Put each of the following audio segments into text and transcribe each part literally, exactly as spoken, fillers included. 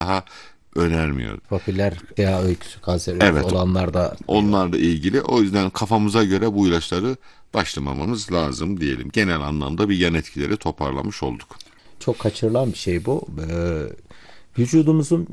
daha önermiyor. Popüler yağ öyküsü, kanser öyküsü Evet, olanlar da diyor. onlarla ilgili. O yüzden kafamıza göre bu ilaçları başlamamamız lazım diyelim. Genel anlamda bir yan etkileri toparlamış olduk. Çok kaçırılan bir şey bu. Ee, vücudumuzun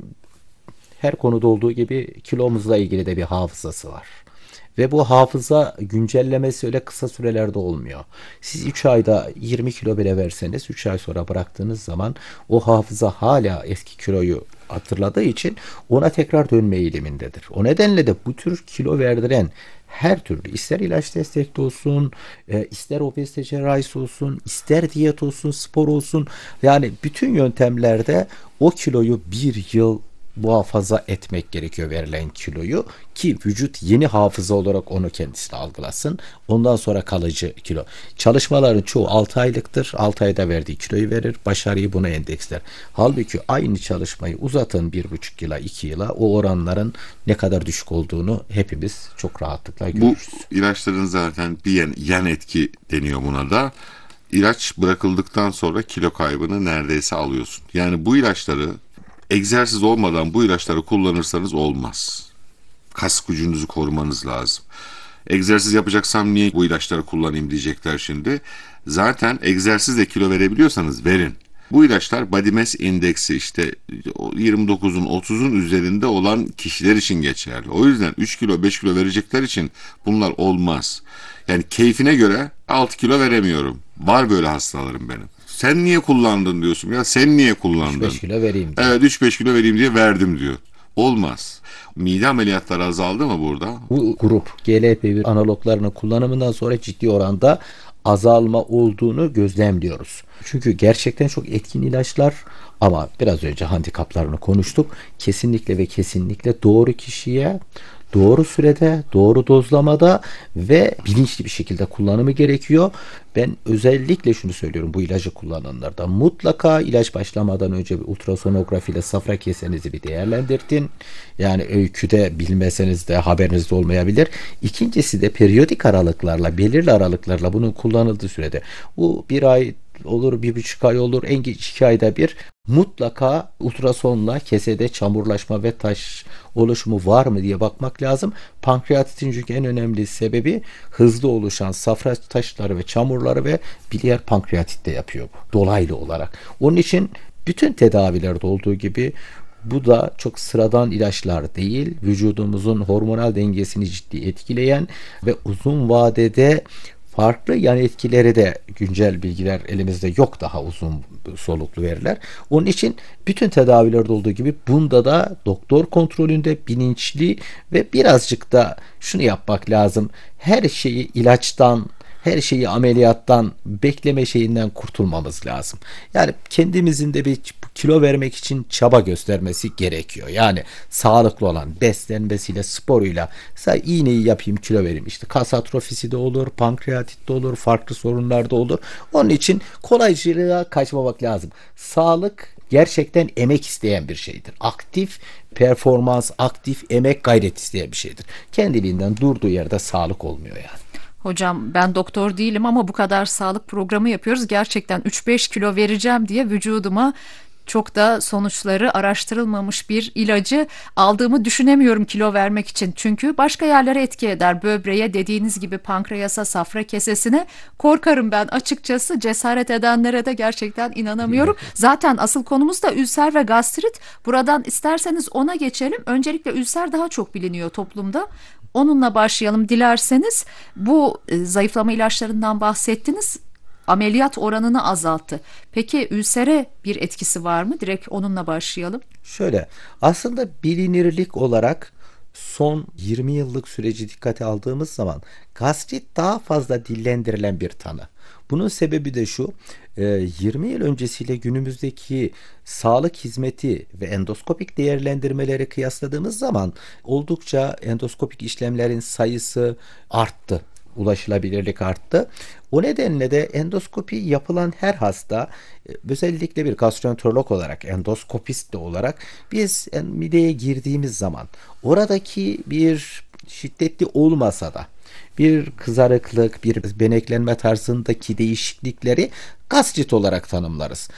her konuda olduğu gibi kilomuzla ilgili de bir hafızası var. Ve bu hafıza güncellemesi öyle kısa sürelerde olmuyor. Siz üç ayda yirmi kilo bile verseniz üç ay sonra bıraktığınız zaman o hafıza hala eski kiloyu hatırladığı için ona tekrar dönme eğilimindedir. O nedenle de bu tür kilo verdiren her türlü, ister ilaç destekli olsun, e, ister obezite cerrahisi olsun, ister diyet olsun, spor olsun, yani bütün yöntemlerde o kiloyu bir yıl muhafaza etmek gerekiyor, verilen kiloyu, ki vücut yeni hafıza olarak onu kendisine algılasın. Ondan sonra kalıcı kilo. Çalışmaların çoğu altı aylıktır. altı ayda verdiği kiloyu verir. Başarıyı buna endeksler. Halbuki aynı çalışmayı uzatın bir buçuk yıla, iki yıla, o oranların ne kadar düşük olduğunu hepimiz çok rahatlıkla Bu görürüz. ilaçların zaten bir yan, yan etki deniyor buna da. İlaç bırakıldıktan sonra kilo kaybını neredeyse alıyorsun. Yani bu ilaçları egzersiz olmadan bu ilaçları kullanırsanız olmaz. Kas gücünüzü korumanız lazım. Egzersiz yapacaksam niye bu ilaçları kullanayım diyecekler şimdi. Zaten egzersizle kilo verebiliyorsanız verin. Bu ilaçlar body mass indeksi işte yirmi dokuzun otuzun üzerinde olan kişiler için geçerli. O yüzden üç kilo beş kilo verecekler için bunlar olmaz. Yani keyfine göre altı kilo veremiyorum. Var böyle hastalarım benim. Sen niye kullandın diyorsun ya, sen niye üç beş kullandın? kilo vereyim diye. Evet, üç beş kilo vereyim diye verdim diyor. Olmaz. Mide ameliyatları azaldı mı burada? Bu grup G L P bir analoglarının kullanımından sonra ciddi oranda azalma olduğunu gözlemliyoruz. Çünkü gerçekten çok etkin ilaçlar, ama biraz önce handikaplarını konuştuk. Kesinlikle ve kesinlikle doğru kişiye, doğru sürede, doğru dozlamada ve bilinçli bir şekilde kullanımı gerekiyor. Ben özellikle şunu söylüyorum bu ilacı kullananlarda: mutlaka ilaç başlamadan önce bir ultrasonografi ile safra kesenizi bir değerlendirin. Yani öyküde bilmeseniz de haberinizde olmayabilir. İkincisi de periyodik aralıklarla, belirli aralıklarla bunun kullanıldığı sürede, bu bir ay olur, bir buçuk ay olur, en geç iki ayda bir, mutlaka ultrasonla kesede çamurlaşma ve taş oluşumu var mı diye bakmak lazım. Pankreatitin çünkü en önemli sebebi hızlı oluşan safra taşları ve çamurları ve biliyer pankreatitte yapıyor bu, dolaylı olarak. Onun için bütün tedavilerde olduğu gibi bu da çok sıradan ilaçlar değil, vücudumuzun hormonal dengesini ciddi etkileyen ve uzun vadede farklı yan etkileri de, güncel bilgiler elimizde yok, daha uzun soluklu veriler. Onun için bütün tedavilerde olduğu gibi bunda da doktor kontrolünde, bilinçli ve birazcık da şunu yapmak lazım: her şeyi ilaçtan, her şeyi ameliyattan bekleme şeyinden kurtulmamız lazım. Yani kendimizin de bir kilo vermek için çaba göstermesi gerekiyor. Yani sağlıklı olan beslenmesiyle, sporuyla, mesela iğneyi yapayım kilo vereyim, işte kas atrofisi de olur, pankreatit de olur, farklı sorunlar da olur. Onun için kolaycılığa kaçmamak lazım. Sağlık gerçekten emek isteyen bir şeydir. Aktif performans, aktif emek, gayret isteyen bir şeydir. Kendiliğinden durduğu yerde sağlık olmuyor yani. Hocam ben doktor değilim ama bu kadar sağlık programı yapıyoruz. Gerçekten üç beş kilo vereceğim diye vücuduma çok da sonuçları araştırılmamış bir ilacı aldığımı düşünemiyorum kilo vermek için. Çünkü başka yerlere etki eder. Böbreğe, dediğiniz gibi pankreasa, safra kesesine korkarım ben açıkçası. Cesaret edenlere de gerçekten inanamıyorum. Zaten asıl konumuz da ülser ve gastrit. Buradan isterseniz ona geçelim. Öncelikle ülser daha çok biliniyor toplumda. Onunla başlayalım dilerseniz. Bu e, zayıflama ilaçlarından bahsettiniz. Ameliyat oranını azalttı. Peki ülsere bir etkisi var mı? Direkt onunla başlayalım. Şöyle, aslında bilinirlik olarak son yirmi yıllık süreci dikkate aldığımız zaman gastrit daha fazla dillendirilen bir tanı. Bunun sebebi de şu: e, yirmi yıl öncesiyle günümüzdeki sağlık hizmeti ve endoskopik değerlendirmeleri kıyasladığımız zaman oldukça endoskopik işlemlerin sayısı arttı. Ulaşılabilirlik arttı. O nedenle de endoskopi yapılan her hasta, e, özellikle bir gastroenterolog olarak, endoskopist de olarak, biz en- mideye girdiğimiz zaman oradaki bir şiddetli olmasa da bir kızarıklık, bir beneklenme tarzındaki değişiklikleri gastrit olarak tanımlarız.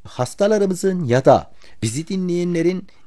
hastalarımızın ya da bizi dinleyenlerin